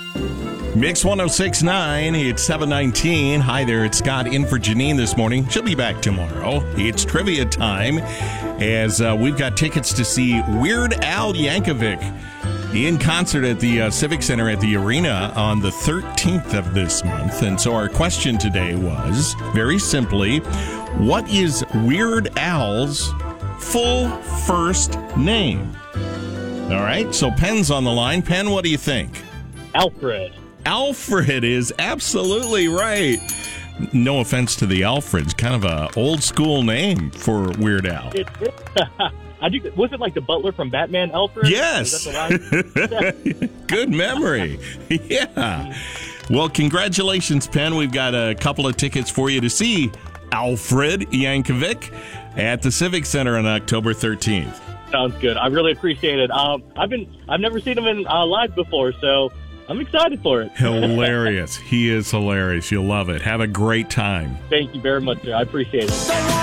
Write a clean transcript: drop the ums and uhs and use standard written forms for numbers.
Mix 106.9, it's 7:19. Hi there, it's Scott in for Janine this morning. She'll be back tomorrow. It's trivia time as we've got tickets to see Weird Al Yankovic in concert at the Civic Center at the Arena on the 13th of this month. And so our question today was, very simply, what is Weird Al's full first name? All right, so Penn's on the line. Penn, what do you think? Alfred. Alfred is absolutely right. No offense to the Alfreds, kind of a old school name for Weird Al. Was it like the butler from Batman, Alfred? Yes. Good memory. Yeah. Well, congratulations, Penn. We've got a couple of tickets for you to see Alfred Yankovic at the Civic Center on October 13th. Sounds good. I really appreciate it. I've never seen him in live before, so I'm excited for it. Hilarious. He is hilarious. You'll love it. Have a great time. Thank you very much, sir. I appreciate it.